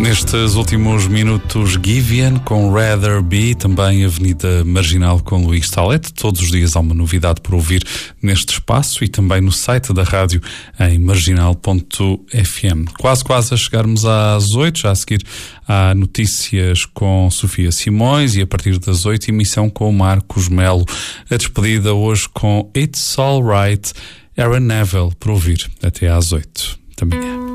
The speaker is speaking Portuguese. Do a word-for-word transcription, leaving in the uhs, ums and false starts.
Nestes últimos minutos, Givian com Rather Be, também Avenida Marginal com Luís Salete. Todos os dias há uma novidade por ouvir neste espaço e também no site da rádio em marginal ponto f m. Quase, quase a chegarmos às oito, já a seguir há notícias com Sofia Simões e a partir das oito, emissão com Marcos Melo. A despedida hoje com It's Alright, Aaron Neville, por ouvir até às oito da manhã.